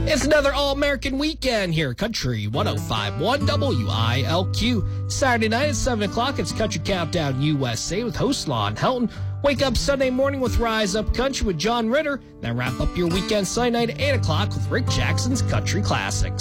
It's another All-American weekend here, Country 105.1 WILQ. Saturday night at 7 o'clock, it's Country Countdown USA with host Lon Helton. Wake up Sunday morning with Rise Up Country with John Ritter. Then wrap up your weekend Sunday night at 8 o'clock with Rick Jackson's Country Classics.